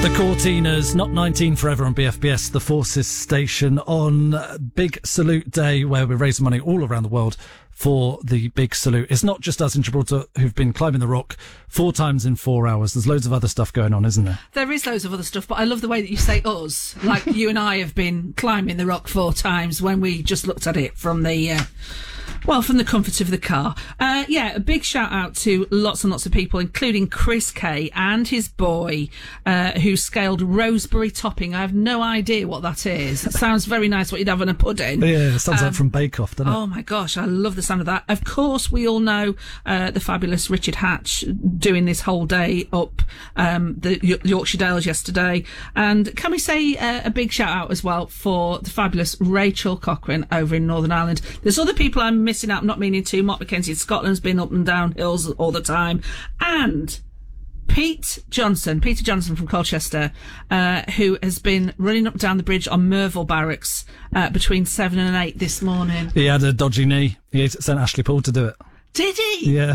The Cortinas, Not 19 Forever on BFBS, the Forces station, on Big Salute Day, where we're raising money all around the world for the Big Salute. It's not just us in Gibraltar who've been climbing the rock 4 times in 4 hours. There's loads of other stuff going on, isn't there? There is loads of other stuff, but I love the way that you say us. Like you and I have been climbing the rock 4 times when we just looked at it from the... from the comfort of the car. A big shout out to lots and lots of people, including Chris Kay and his boy, who scaled Roseberry Topping. I have no idea what that is. It sounds very nice, what you'd have in a pudding. Yeah, it sounds like from Bake Off, doesn't it? Oh my gosh, I love the sound of that. Of course, we all know the fabulous Richard Hatch doing this whole day up the Yorkshire Dales yesterday. And can we say a big shout out as well for the fabulous Rachel Cochrane over in Northern Ireland. There's other people I'm missing out, not meaning to. Mark Mackenzie in Scotland's been up and down hills all the time. And Peter Johnson from Colchester, who has been running up and down the bridge on Merville Barracks between 7 and 8 this morning. He had a dodgy knee. He sent Ashley Paul to do it. Did he? Yeah.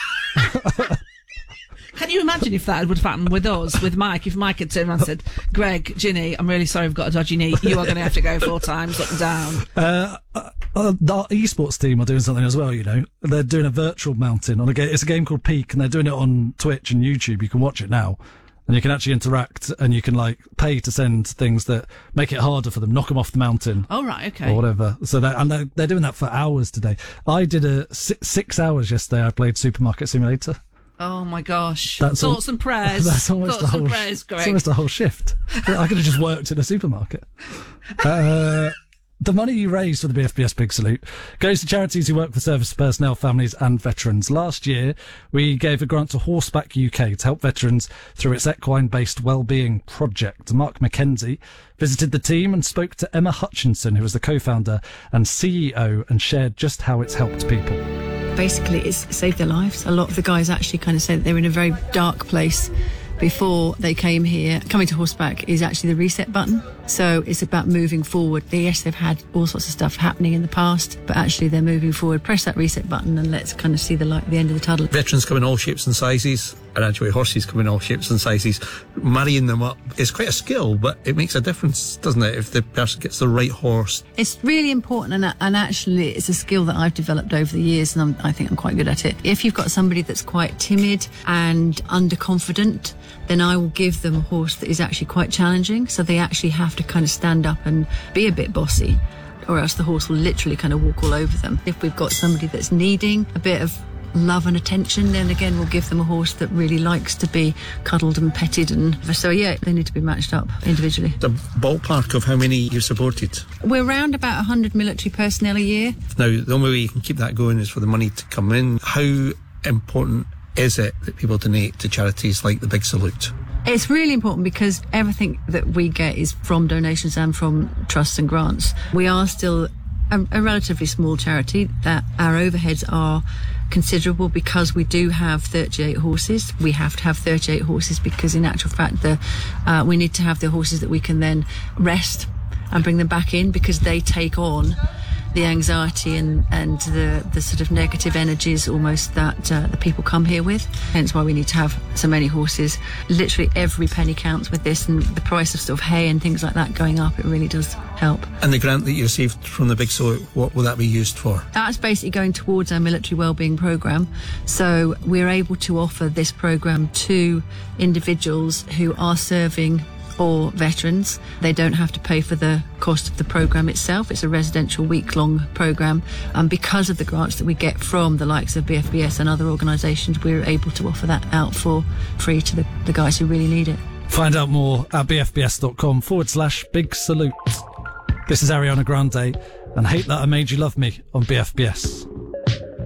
Can you imagine if that would have happened with us, with Mike? If Mike had turned around and said, Greg, Ginny, I'm really sorry I've got a dodgy knee. You are going to have to go 4 times up and down. The esports team are doing something as well, you know. They're doing a virtual mountain on a game. It's a game called Peak, and they're doing it on Twitch and YouTube. You can watch it now. And you can actually interact, and you can, pay to send things that make it harder for them, knock them off the mountain. Oh, right, okay. Or whatever. So they're doing that for hours today. I did 6 hours yesterday. I played Supermarket Simulator. Oh my gosh! Thoughts and prayers. That's almost Thoughts and prayers, Greg. It's almost a whole shift. I could have just worked in a supermarket. The money you raise for the BFBS Big Salute goes to charities who work for service personnel, families and veterans. Last year, we gave a grant to Horseback UK to help veterans through its equine-based wellbeing project. Mark Mackenzie visited the team and spoke to Emma Hutchinson, who was the co-founder and CEO, and shared just how it's helped people. Basically, it's saved their lives. A lot of the guys actually kind of say that they were in a very dark place before they came here. Coming to Horseback is actually the reset button. So it's about moving forward. Yes, they've had all sorts of stuff happening in the past, but actually they're moving forward. Press that reset button and let's kind of see the light at the end of the tunnel. Veterans come in all shapes and sizes, and actually horses come in all shapes and sizes. Marrying them up is quite a skill, but it makes a difference, doesn't it, if the person gets the right horse? It's really important, and actually it's a skill that I've developed over the years, and I think I'm quite good at it. If you've got somebody that's quite timid and underconfident, then I will give them a horse that is actually quite challenging, so they actually have to kind of stand up and be a bit bossy, or else the horse will literally kind of walk all over them. If we've got somebody that's needing a bit of love and attention, then again we'll give them a horse that really likes to be cuddled and petted, and so they need to be matched up individually. The ballpark of how many you've supported? We're around about 100 military personnel a year. Now, the only way you can keep that going is for the money to come in. How important is it that people donate to charities like the Big Salute? It's really important because everything that we get is from donations and from trusts and grants. We are still a relatively small charity, that our overheads are considerable because we do have 38 horses. We have to have 38 horses because in actual fact we need to have the horses that we can then rest and bring them back in, because they take on the anxiety and the sort of negative energies almost that the people come here with. Hence why we need to have so many horses. Literally every penny counts with this, and the price of sort of hay and things like that going up, it really does help. And the grant that you received from the Big Salute, what will that be used for? That's basically going towards our military wellbeing programme. So we're able to offer this programme to individuals who are serving or veterans. They don't have to pay for the cost of the programme itself. It's a residential week-long programme, and because of the grants that we get from the likes of BFBS and other organisations, we're able to offer that out for free to the guys who really need it. Find out more at bfbs.com/Big Salute. This is Ariana Grande and Hate That I Made You Love Me on BFBS.